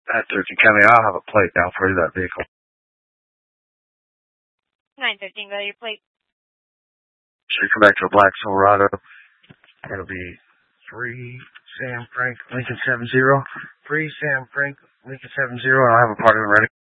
At Turkey County, I'll have a plate down for you, that vehicle. 913, go to your plate. Should come back to a black Silverado. It'll be 3 Sam Frank Lincoln 70. 3 Sam Frank Lincoln 70, and I'll have a part of it ready.